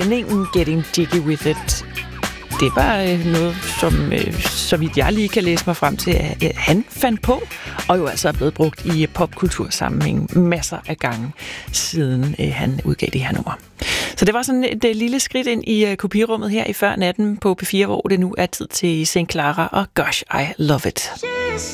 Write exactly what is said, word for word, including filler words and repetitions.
vendingen Getting Jiggy With It, det var øh, noget, som øh, så vidt jeg lige kan læse mig frem til, at øh, han fandt på, og jo altså er blevet brugt i popkultursammenhæng masser af gange, siden øh, han udgav det her nummer. Så det var sådan et, et lille skridt ind i øh, kopirummet her i før natten på P fire, hvor det nu er tid til Saint Clara og Gosh, I Love It.